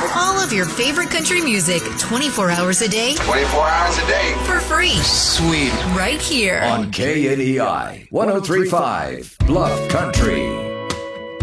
All of your favorite country music 24 hours a day 24 hours a day. for free. Sweet. Right here. On KNEI 103.5 Bluff Country.